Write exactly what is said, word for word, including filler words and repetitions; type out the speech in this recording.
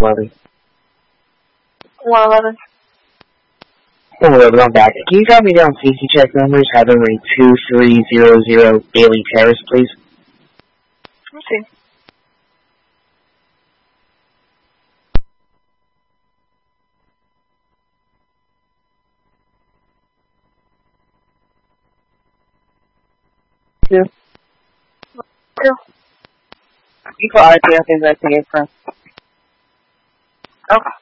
eleven. one eleven. one eleven, I'm back. Can you drop me down safety check numbers having like two three zero zero Bailey Terrace, please? Okay. Two. Two. You call R T F investigate first. Okay.